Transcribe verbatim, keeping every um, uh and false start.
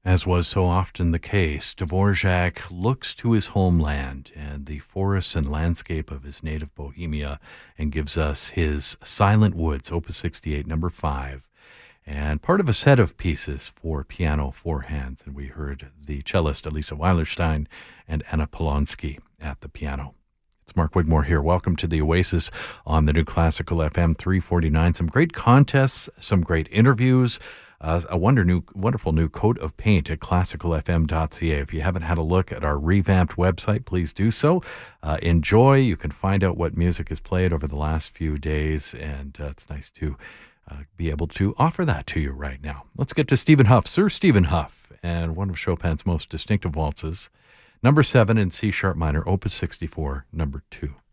As was so often the case, Dvorak looks to his homeland and the forests and landscape of his native Bohemia and gives us his Silent Woods, Opus sixty-eight, number five, and part of a set of pieces for piano, four hands. And we heard the cellist Elisa Weilerstein and Anna Polonsky at the piano. It's Mark Wigmore here. Welcome to the Oasis on the New Classical F M three forty-nine. Some great contests, some great interviews, uh, a wonder new, wonderful new coat of paint at classical f m dot c a. If you haven't had a look at our revamped website, please do so. Uh, enjoy. You can find out what music is played over the last few days, and uh, it's nice to uh, be able to offer that to you right now. Let's get to Stephen Hough, Sir Stephen Hough, and one of Chopin's most distinctive waltzes, number seven in C sharp minor, Opus sixty-four, number two.